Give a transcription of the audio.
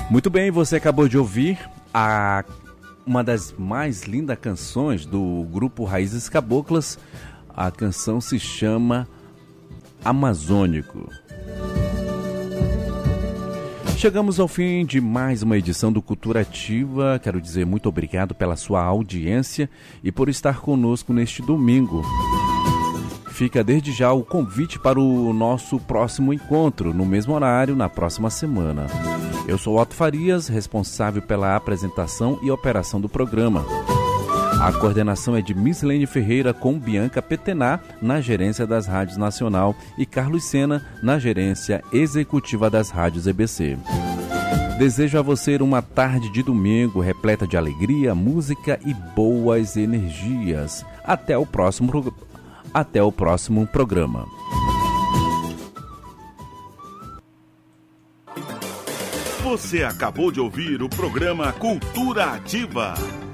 Muito bem, você acabou de ouvir uma das mais lindas canções do grupo Raízes Caboclas. A canção se chama Amazônico. Chegamos ao fim de mais uma edição do Cultura Ativa. Quero dizer muito obrigado pela sua audiência e por estar conosco neste domingo. Fica desde já o convite para o nosso próximo encontro, no mesmo horário, na próxima semana. Eu sou Otto Farias, responsável pela apresentação e operação do programa. A coordenação é de Mislene Ferreira com Bianca Petená na gerência das rádios Nacional e Carlos Sena na gerência executiva das rádios EBC. Desejo a você uma tarde de domingo repleta de alegria, música e boas energias. Até o próximo programa. Você acabou de ouvir o programa Cultura Ativa.